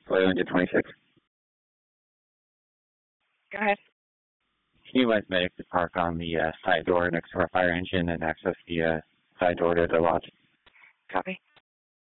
Flight 26. Go ahead. Can you advise medics to park on the side door next to our fire engine and access the side door to the lodge? Copy.